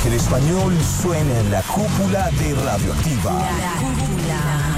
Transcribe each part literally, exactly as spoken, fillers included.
que el español suene en la cúpula de Radioactiva. La cúpula.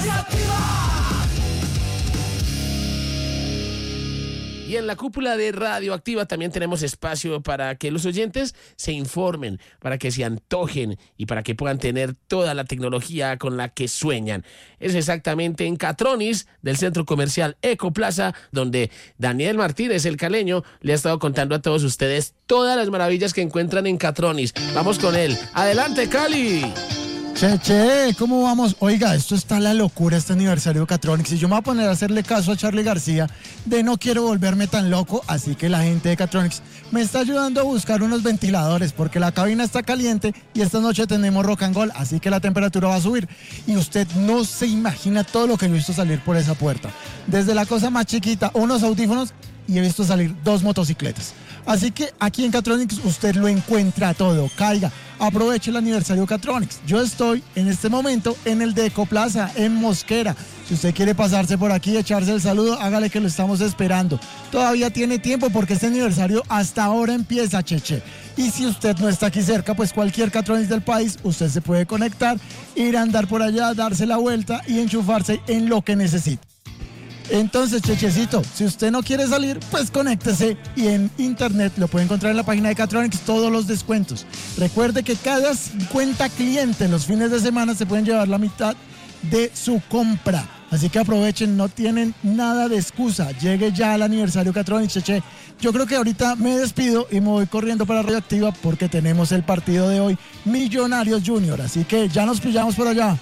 Y en la cúpula de Radioactiva también tenemos espacio para que los oyentes se informen, para que se antojen y para que puedan tener toda la tecnología con la que sueñan. Es exactamente en Catronis, del centro comercial Ecoplaza, donde Daniel Martínez, el caleño, le ha estado contando a todos ustedes todas las maravillas que encuentran en Catronis. Vamos con él. ¡Adelante, Cali! Che, che, ¿cómo vamos? Oiga, esto está la locura, este aniversario de Catronics. Y yo me voy a poner a hacerle caso a Charly García de no quiero volverme tan loco. Así que la gente de Catronics me está ayudando a buscar unos ventiladores porque la cabina está caliente y esta noche tenemos rock and roll. Así que la temperatura va a subir. Y usted no se imagina todo lo que he visto salir por esa puerta. Desde la cosa más chiquita, unos audífonos, y he visto salir dos motocicletas. Así que aquí en Catronics usted lo encuentra todo. Caiga, aproveche el aniversario Catronics. Yo estoy en este momento en el de Ecoplaza, en Mosquera. Si usted quiere pasarse por aquí y echarse el saludo, hágale que lo estamos esperando. Todavía tiene tiempo porque este aniversario hasta ahora empieza, cheche. Y si usted no está aquí cerca, pues cualquier Catronics del país, usted se puede conectar, ir a andar por allá, darse la vuelta y enchufarse en lo que necesite. Entonces, chechecito, si usted no quiere salir, pues conéctese y en internet lo puede encontrar en la página de Catronics todos los descuentos. Recuerde que cada cincuenta clientes los fines de semana se pueden llevar la mitad de su compra. Así que aprovechen, no tienen nada de excusa. Llegue ya al aniversario Catronics, cheche. Yo creo que ahorita me despido y me voy corriendo para Radioactiva porque tenemos el partido de hoy, Millonarios Junior. Así que ya nos pillamos por allá.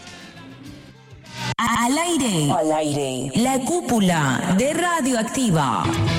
Al aire. Al aire. La cúpula de Radioactiva.